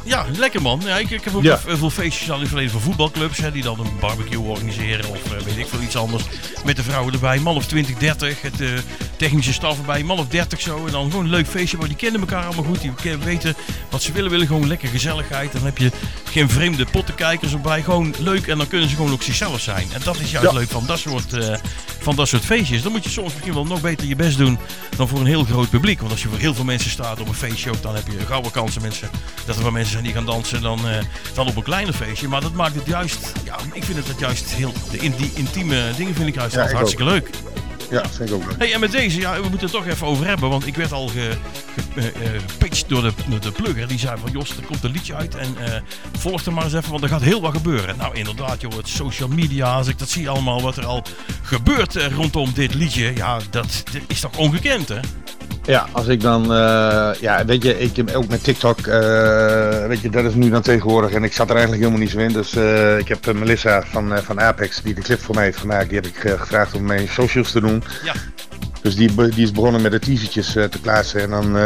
Ja, lekker man. Ja, ik heb ook veel feestjes al in het verleden van voetbalclubs. Hè, die dan een barbecue organiseren of weet ik veel iets anders. Met de vrouwen erbij, man of 20, 30. Het technische staf erbij, man of 30 zo. En dan gewoon een leuk feestje. Maar die kennen elkaar allemaal goed. Die weten wat ze willen. Gewoon lekker gezelligheid. Dan heb je geen vreemde pottenkijkers erbij. Gewoon leuk en dan kunnen ze gewoon ook zichzelf zijn. En dat is juist leuk van dat soort feestjes. Dan moet je soms misschien wel nog beter je best doen dan voor een heel groot publiek. Want als je voor heel veel mensen staat op een feestje ook, dan heb je gouden kansen dat er wel mensen zijn die gaan dansen dan op een kleiner feestje. Maar dat maakt het juist, ik vind het juist heel, die intieme dingen vind ik juist hartstikke leuk. Ja, dat vind ik ook leuk. Hey, en met deze, we moeten het toch even over hebben, want ik werd al gepitcht door de plugger. Die zei van, Jos, er komt een liedje uit en volg er maar eens even, want er gaat heel wat gebeuren. Nou, inderdaad, joh, het social media, als ik dat zie allemaal, wat er al gebeurt rondom dit liedje, dat is toch ongekend, hè? Ja, als ik dan, weet je, ik heb ook met TikTok, weet je, dat is nu dan tegenwoordig en ik zat er eigenlijk helemaal niet zo in. Dus ik heb Melissa van Apex, die de clip voor mij heeft gemaakt, die heb ik gevraagd om mijn socials te doen. Ja. Dus die is begonnen met de teasertjes te plaatsen en dan,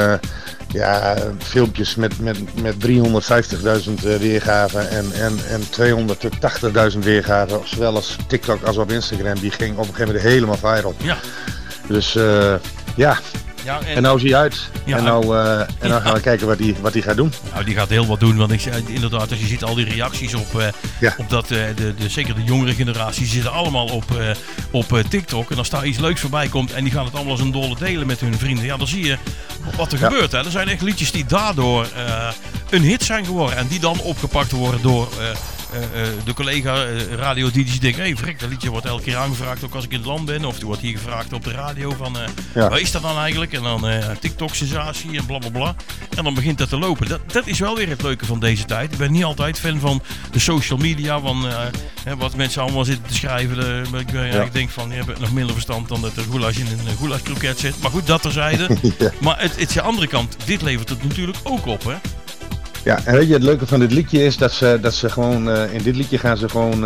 filmpjes met 350.000 weergaven en 280.000 weergaven, zowel als TikTok als op Instagram. Die ging op een gegeven moment helemaal viral. Ja. Dus, Ja, en nou zie je uit. Ja, en dan gaan we kijken wat hij gaat doen. Nou, die gaat heel wat doen. Want inderdaad, als je ziet al die reacties op dat, zeker de jongere generatie, zitten allemaal op TikTok. En als daar iets leuks voorbij komt en die gaan het allemaal als een dolle delen met hun vrienden. Ja, dan zie je wat er gebeurt. Hè. Er zijn echt liedjes die daardoor een hit zijn geworden. En die dan opgepakt worden door de collega radio die denkt, hey, vrek, dat liedje wordt elke keer aangevraagd, ook als ik in het land ben. Of die wordt hier gevraagd op de radio van, wat is dat dan eigenlijk? En dan TikTok-sensatie en blablabla. En dan begint dat te lopen. Dat is wel weer het leuke van deze tijd. Ik ben niet altijd fan van de social media, van wat mensen allemaal zitten te schrijven. Ik denk van, je hebt nog minder verstand dan dat er goulash in een goulashkroket zit. Maar goed, dat terzijde. Maar het is de andere kant. Dit levert het natuurlijk ook op, hè? Ja, en weet je, het leuke van dit liedje is dat ze gewoon, in dit liedje gaan ze gewoon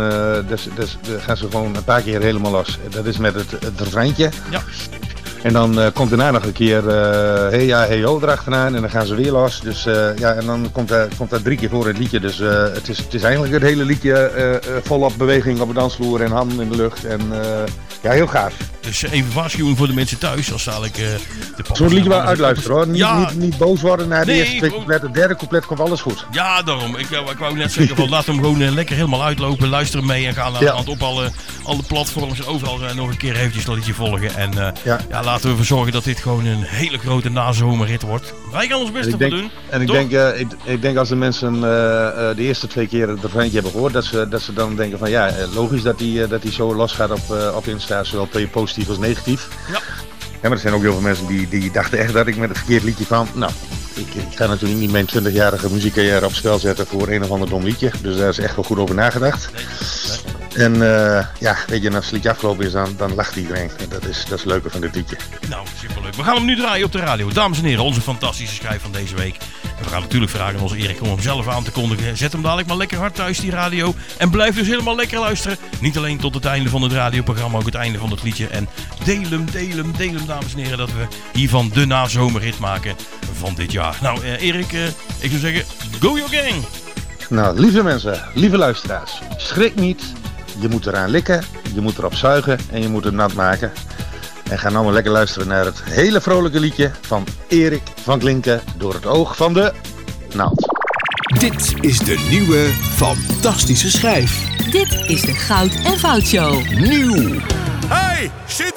een paar keer helemaal los. Dat is met het refreintje. Ja. En dan komt daarna nog een keer hey ja, hey ho erachteraan en dan gaan ze weer los. Dus en dan komt dat 3 keer voor het liedje. Dus het is eigenlijk het hele liedje volop beweging op de dansvloer en handen in de lucht. En heel gaaf. Dus even waarschuwing voor de mensen thuis. Als dadelijk zo'n liedje wel uitluisteren hoor. Niet boos worden na de eerste 2 coupletten. Het derde couplet komt alles goed. Ja, daarom. Ik wou net zeggen van laat hem gewoon lekker helemaal uitlopen. Luister hem mee en ga op alle platforms en overal nog een keer eventjes dat liedje volgen. En laten we ervoor zorgen dat dit gewoon een hele grote nazomerrit wordt. Wij gaan ons best ervoor doen. En ik denk als de mensen de eerste 2 keer het refreintje hebben gehoord, dat ze dan denken van logisch dat die zo los gaat op Insta, zowel positief als negatief. Ja. Maar er zijn ook heel veel mensen die dachten echt dat ik met het verkeerd liedje kwam. Nou, ik ga natuurlijk niet mijn 20-jarige muziekcarrière op spel zetten voor een of ander dom liedje. Dus daar is echt wel goed over nagedacht. Nee. En weet je, als het liedje afgelopen is, dan lacht iedereen. En dat is het leuke van dit liedje. Nou, superleuk. We gaan hem nu draaien op de radio. Dames en heren, onze fantastische schijf van deze week. En we gaan natuurlijk vragen aan onze Erik om hem zelf aan te kondigen. Zet hem dadelijk maar lekker hard thuis, die radio. En blijf dus helemaal lekker luisteren. Niet alleen tot het einde van het radioprogramma, ook het einde van het liedje. En deel hem, dames en heren, dat we hiervan de nazomerhit maken van dit jaar. Nou, Erik, ik zou zeggen, go your gang! Nou, lieve mensen, lieve luisteraars, schrik niet. Je moet eraan likken, je moet erop zuigen en je moet het nat maken. En ga nou maar lekker luisteren naar het hele vrolijke liedje van Erik van Klinken door het oog van de naald. Dit is de nieuwe fantastische schijf. Dit is de Goud en Fout Show. Nieuw! Hey, zit